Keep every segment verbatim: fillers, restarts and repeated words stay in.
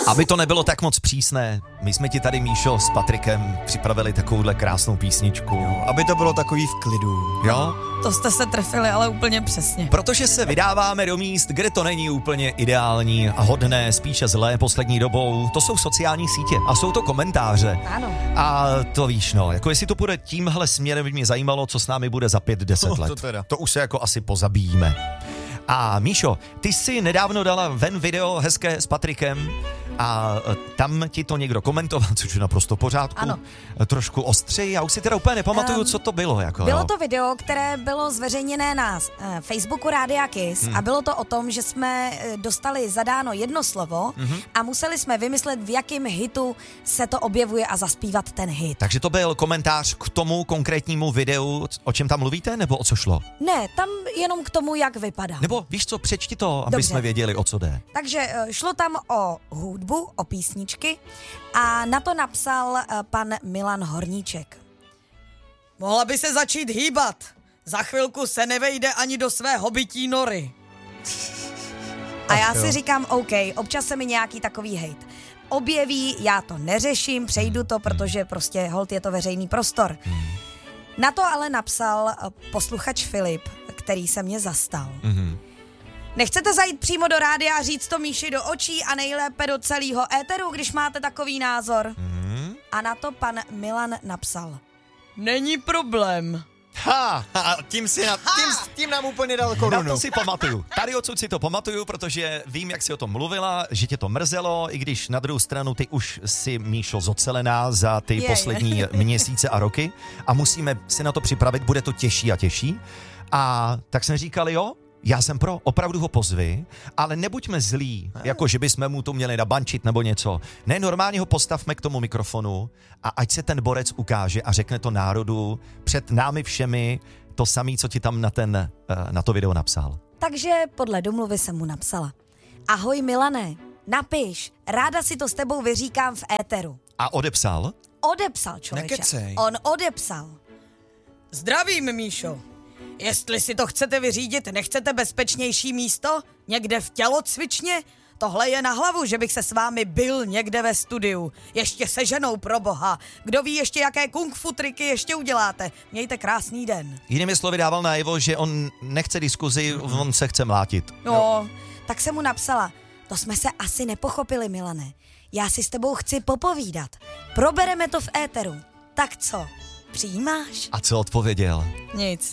Aby to nebylo tak moc přísné, my jsme ti tady, Míšo, s Patrikem připravili takovouhle krásnou písničku. Jo, aby to bylo takový v klidu. Jo? To jste se trefili, ale úplně přesně. Protože se vydáváme do míst, kde to není úplně ideální a hodné, spíše zlé poslední dobou. To jsou sociální sítě a jsou to komentáře. Ano. A to víš, no, jako jestli to bude tímhle směrem, by mě zajímalo, co s námi bude za pět, deset No, let. to teda. To už se jako asi pozabíjíme. A Míšo, ty jsi nedávno dala ven video hezké s Patrikem a tam ti to někdo komentoval, což je naprosto v pořádku. Ano. Trošku ostřeji, já už si teda úplně nepamatuju, um, co to bylo. Jako, bylo jo. to video, které bylo zveřejněné na uh, Facebooku Rádia Kiss hmm. a bylo to o tom, že jsme uh, dostali zadáno jedno slovo mm-hmm. a museli jsme vymyslet, v jakém hitu se to objevuje a zaspívat ten hit. Takže to byl komentář k tomu konkrétnímu videu, o čem tam mluvíte, nebo o co šlo? Ne, tam jenom k tomu, jak vypadá. Nebo víš co, přečti to, aby Dobře. jsme věděli, o co jde. Takže uh, šlo tam o hudbu, o písničky a na to napsal uh, pan Milan Horníček. Mohla by se začít hýbat. Za chvilku se nevejde ani do své hobití nory. A já si říkám, OK, občas se mi nějaký takový hejt objeví, já to neřeším, přejdu to, protože prostě holt je to veřejný prostor. Na to ale napsal uh, posluchač Filip, který se mě zastal. Mhm. Nechcete zajít přímo do rádia a říct to Míši do očí a nejlépe do celého éteru, když máte takový názor? Mhm. A na to pan Milan napsal. Není problém. Ha! A tím, si na, tím, tím nám úplně dal korunu. Na to si pamatuju. Tady odsud si to pamatuju, protože vím, jak si o tom mluvila, že tě to mrzelo, i když na druhou stranu ty už si, Míšo, zocelená za ty Je, poslední je. měsíce a roky a musíme si na to připravit, bude to těžší a těžší. A tak jsem říkal, jo, já jsem pro, opravdu ho pozvi, ale nebuďme zlí, jako že bychom mu to měli nabančit nebo něco. Ne, normálně ho postavme k tomu mikrofonu a ať se ten borec ukáže a řekne to národu před námi všemi to samé, co ti tam na, ten, na to video napsal. Takže podle domluvy jsem mu napsala. Ahoj Milane, napiš, ráda si to s tebou vyříkám v éteru. A odepsal? Odepsal, člověče. Nekecej. On odepsal. Zdravím, Míšo. Jestli si to chcete vyřídit, nechcete bezpečnější místo? Někde v tělocvičně? Tohle je na hlavu, že bych se s vámi bil někde ve studiu. Ještě se ženou, pro boha. Kdo ví ještě, jaké kung fu triky ještě uděláte. Mějte krásný den. Jinými slovy dával najevo, že on nechce diskuzi, on se chce mlátit. No, tak jsem mu napsala. To jsme se asi nepochopili, Milane. Já si s tebou chci popovídat. Probereme to v éteru. Tak co? Přijímáš? A co odpověděl? Nic.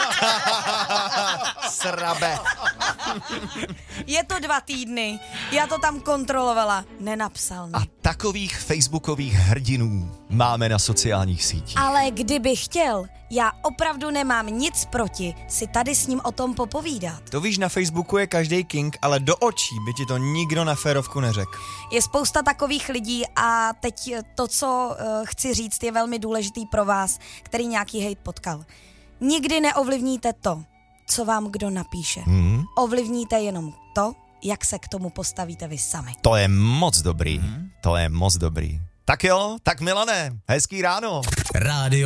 Srabe. Je to dva týdny. Já to tam kontrolovala. Nenapsal mi. A takových facebookových hrdinů máme na sociálních sítích. Ale kdyby chtěl, já opravdu nemám nic proti si tady s ním o tom popovídat. To víš, na Facebooku je každý king, ale do očí by ti to nikdo na férovku neřekl. Je spousta takových lidí a teď to, co uh, chci říct, je velmi důležitý pro vás, který nějaký hejt potkal. Nikdy neovlivníte to, co vám kdo napíše. Hmm? Ovlivníte jenom to, jak se k tomu postavíte vy sami. To je moc dobrý. Hmm? To je moc dobrý. Tak jo, tak Milane, hezký ráno. Rádio